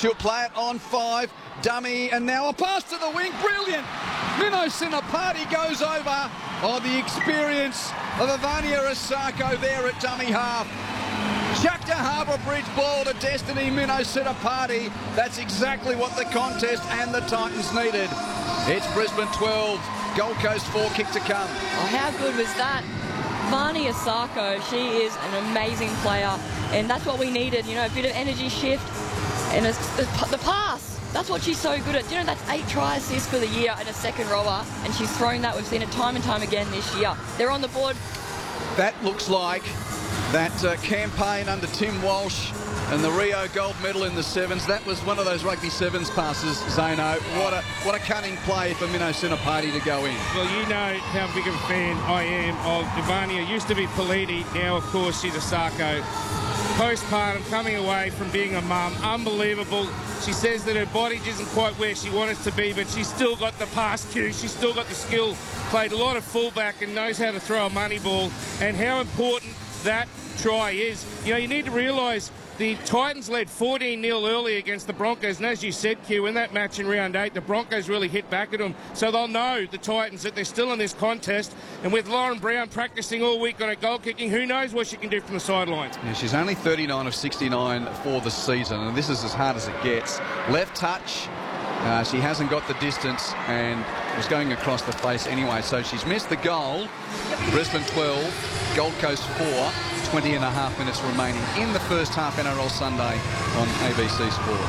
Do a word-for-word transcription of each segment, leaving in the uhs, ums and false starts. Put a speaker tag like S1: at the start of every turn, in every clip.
S1: She'll play it on five. Dummy, and now a pass to the wing. Brilliant. Minnow Sinapati goes over. Oh, the experience of Ivania Asako there at dummy half. Chucked a Harbour Bridge ball to Destiny Minnow Sinapati. That's exactly what the contest and the Titans needed. It's Brisbane twelve, Gold Coast four, kick to come.
S2: Oh, how good was that? Ivania Asako, she is an amazing player, and that's what we needed, you know, a bit of energy shift, and it's the, the pass. That's what she's so good at. You know, that's eight try assists for the year and a second rower, and she's thrown that. We've seen it time and time again this year. They're on the board.
S1: That looks like that uh, campaign under Tim Walsh and the Rio gold medal in the sevens. That was one of those rugby sevens passes, Zano. What a what a cunning play for Minnow Sinapati to go in.
S3: Well, you know how big of a fan I am of Ivania. Used to be Politi, now, of course, she's Asako. Postpartum, coming away from being a mum, unbelievable. She says that her body isn't quite where she wants it to be, but she's still got the pass cue, she's still got the skill, played a lot of fullback and knows how to throw a money ball, and how important that try is. You know, you need to realise the Titans led fourteen nil early against the Broncos, and as you said, Q, in that match in round eight, the Broncos really hit back at them, so they'll know, the Titans, that they're still in this contest, and with Lauren Brown practising all week on her goal kicking, who knows what she can do from the sidelines.
S1: Yeah, she's only thirty-nine of sixty-nine for the season, and this is as hard as it gets. Left touch, uh, she hasn't got the distance, and was going across the face anyway, so she's missed the goal. Brisbane twelve, Gold Coast four. twenty and a half minutes remaining in the first half. N R L Sunday on A B C Sport.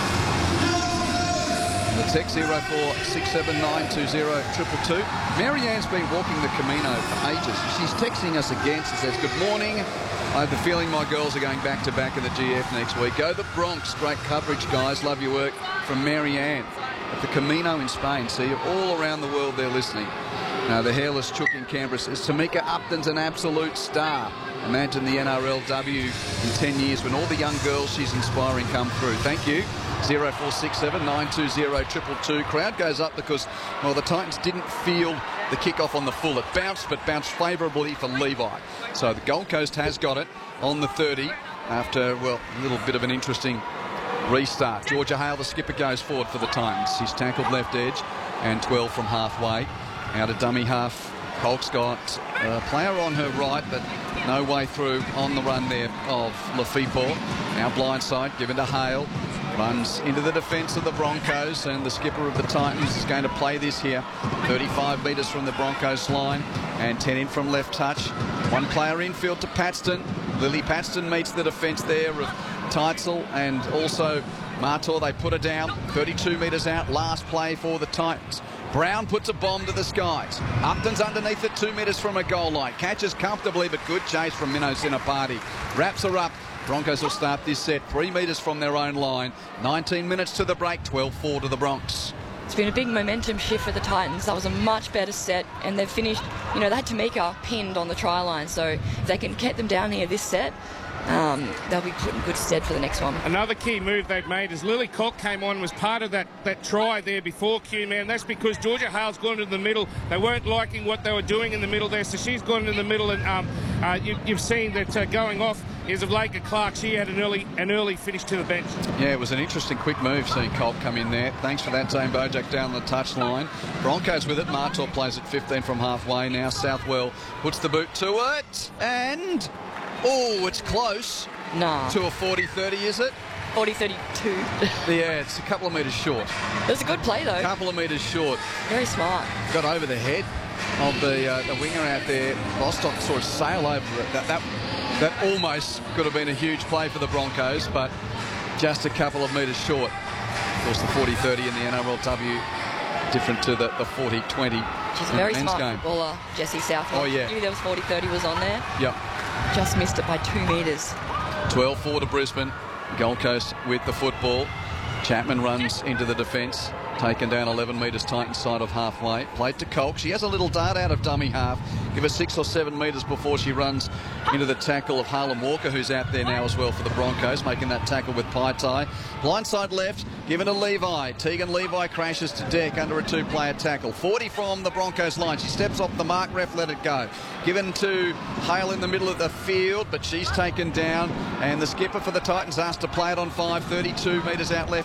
S1: The text zero four six seven nine two zero two two two. Marianne's been walking the Camino for ages. She's texting us again. She says, good morning. I have the feeling my girls are going back to back in the G F next week. Go the Bronx. Great coverage, guys. Love your work. From Marianne at the Camino in Spain. See you all around the world there listening. Now, the hairless chook in Canberra says, Tamika Upton's an absolute star. Imagine the N R L W in ten years when all the young girls she's inspiring come through. Thank you. zero four six seven nine two zero two two two. Crowd goes up because, well, the Titans didn't field the kickoff on the full. It bounced, but bounced favourably for Levi. So the Gold Coast has got it on the thirty after, well, a little bit of an interesting restart. Georgia Hale, the skipper, goes forward for the Titans. He's tackled left edge and twelve from halfway. Out of dummy half. Colk's got a player on her right, but no way through on the run there of Lafipo. Now blindside, given to Hale. Runs into the defence of the Broncos, and the skipper of the Titans is going to play this here. thirty-five metres from the Broncos line, and ten in from left touch. One player infield to Paxton. Lily Paxton meets the defence there of Teitzel and also Martor. They put her down. thirty-two metres out. Last play for the Titans. Brown puts a bomb to the skies. Upton's underneath it, two metres from a goal line. Catches comfortably, but good chase from Minnow Sinapati. Wraps her up. Broncos will start this set three metres from their own line. nineteen minutes to the break, twelve four to the Bronx.
S2: It's been a big momentum shift for the Titans. That was a much better set, and they've finished, you know, they had Tamika pinned on the try line, so if they can get them down here this set, Um, they'll be put in good stead for the next one.
S3: Another key move they've made is Lily Cock came on, was part of that, that try there before Q, man. That's because Georgia Hale's gone into the middle. They weren't liking what they were doing in the middle there, so she's gone into the middle, and um, uh, you, you've seen that uh, going off is of Laker Clark. She had an early an early finish to the bench.
S1: Yeah, it was an interesting quick move seeing Colt come in there. Thanks for that, Zane Bojack down the touchline. Broncos with it. Martor plays at fifteen from halfway. Now Southwell puts the boot to it, and oh, it's close.
S2: Nah.
S1: To a forty thirty, is it?
S2: forty thirty-two.
S1: Yeah, it's a couple of metres short.
S2: It was a good play, though.
S1: A couple of metres short.
S2: Very smart.
S1: Got over the head of the uh, the winger out there. Bostock sort of sail over it. That, that, that almost could have been a huge play for the Broncos, but just a couple of metres short. Of course, the forty thirty in the N R L W different to the, the forty twenty.
S2: She's a very smart
S1: game.
S2: footballer, Jessie Southwell.
S1: Oh, yeah.
S2: Knew there was forty thirty was on there.
S1: Yep.
S2: Just missed it by two metres.
S1: twelve four to Brisbane. Gold Coast with the football. Chapman runs into the defence. Taken down eleven metres Titans side of halfway. Played to Colk. She has a little dart out of dummy half. Give her six or seven metres before she runs into the tackle of Harlan Walker, who's out there now as well for the Broncos, making that tackle with Paitai. Blindside left, given to Levi. Tegan Levi crashes to deck under a two-player tackle. forty from the Broncos line. She steps off the mark. Ref let it go. Given to Hale in the middle of the field, but she's taken down. And the skipper for the Titans asked to play it on five. thirty-two metres out left.